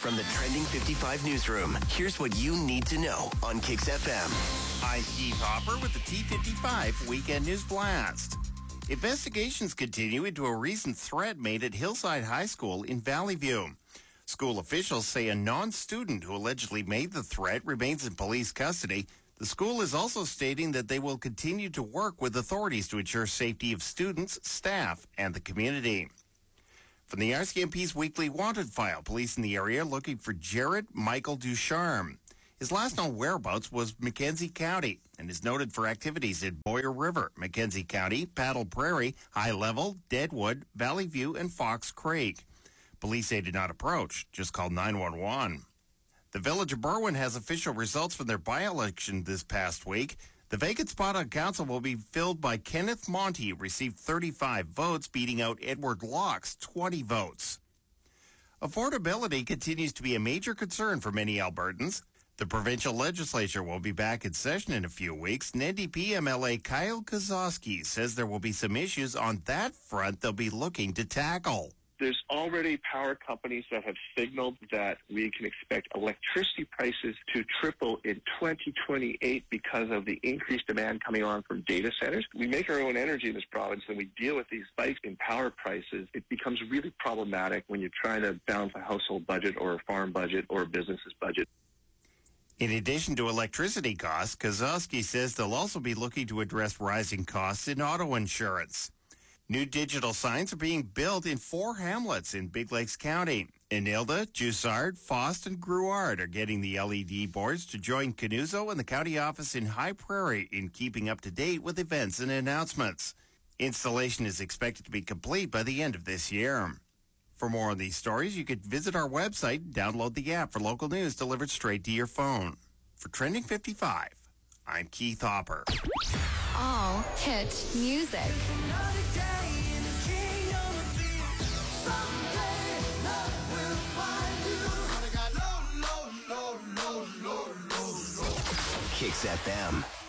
From the Trending 55 newsroom, here's what you need to know on Kix FM. I'm Keith Hopper with the T55 Weekend News Blast. Investigations continue into a recent threat made at Hillside High School in Valley View. School officials say a non-student who allegedly made the threat remains in police custody. The school is also stating that they will continue to work with authorities to ensure safety of students, staff, and the community. From the RCMP's weekly wanted file, police in the area looking for Jared Michael Ducharme. His last known whereabouts was Mackenzie County and is noted for activities in Boyer River, Mackenzie County, Paddle Prairie, High Level, Deadwood, Valley View, and Fox Creek. Police say did not approach, just called 911. The Village of Berwyn has official results from their by-election this past week. The vacant spot on council will be filled by Kenneth Monty, who received 35 votes, beating out Edward Locke's 20 votes. Affordability continues to be a major concern for many Albertans. The provincial legislature will be back in session in a few weeks. And NDP MLA Kyle Kozowski says there will be some issues on that front they'll be looking to tackle. There's already power companies that have signaled that we can expect electricity prices to triple in 2028 because of the increased demand coming on from data centers. We make our own energy in this province and we deal with these spikes in power prices. It becomes really problematic when you're trying to balance a household budget or a farm budget or a business's budget. In addition to electricity costs, Kozowski says they'll also be looking to address rising costs in auto insurance. New digital signs are being built in 4 hamlets in Big Lakes County. Inilda, Jussard, Fost, and Gruard are getting the LED boards to join Canuso and the county office in High Prairie in keeping up to date with events and announcements. Installation is expected to be complete by the end of this year. For more on these stories, you could visit our website and download the app for local news delivered straight to your phone. For Trending 55, I'm Keith Hopper. All hit music. Kix FM.